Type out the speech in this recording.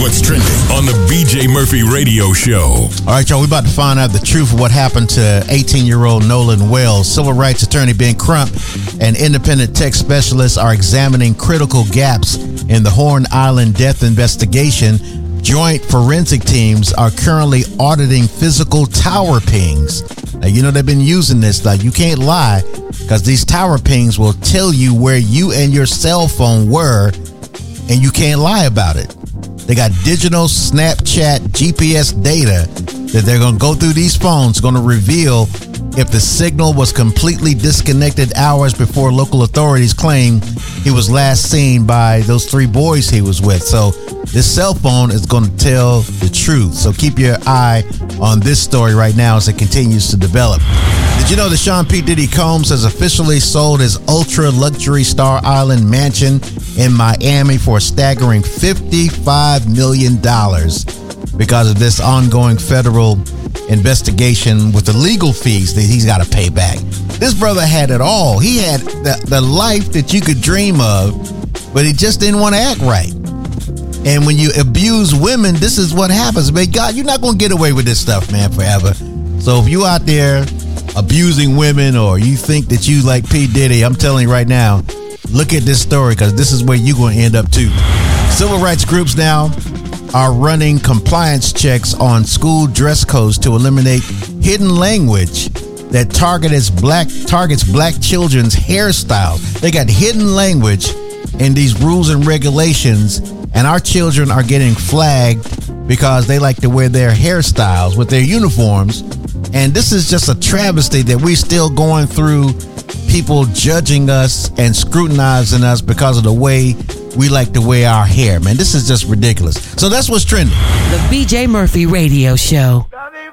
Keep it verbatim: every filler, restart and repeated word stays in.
what's trending on the B J Murphy Radio Show. All right, y'all, we're about to find out the truth of what happened to eighteen-year-old Nolan Wells. Civil rights attorney Ben Crump and independent tech specialists are examining critical gaps in the Horn Island death investigation. Joint forensic teams are currently auditing physical tower pings. Now, you know, they've been using this. Like, you can't lie, because these tower pings will tell you where you and your cell phone were, and you can't lie about it. They got digital Snapchat G P S data that they're going to go through these phones, going to reveal if the signal was completely disconnected hours before local authorities claim he was last seen by those three boys he was with. So this cell phone is going to tell the truth. So keep your eye on this story right now as it continues to develop. Did you know that Sean P. Diddy Combs has officially sold his ultra luxury Star Island mansion in Miami for a staggering fifty-five million dollars because of this ongoing federal investigation with the legal fees that he's got to pay back? This brother had it all. He had the, the life that you could dream of, but he just didn't want to act right. And when you abuse women, this is what happens. Man, God, you're not going to get away with this stuff, man, forever. So if you out there abusing women, or you think that you like P. Diddy, I'm telling you right now, look at this story, because this is where you're going to end up too. Civil rights groups now are running compliance checks on school dress codes to eliminate hidden language that targets black targets black children's hairstyles. They got hidden language in these rules and regulations, and our children are getting flagged because they like to wear their hairstyles with their uniforms. And this is just a travesty that we're still going through people judging us and scrutinizing us because of the way we like to wear our hair, man. This is just ridiculous. So that's what's trending. The B J Murphy Radio Show.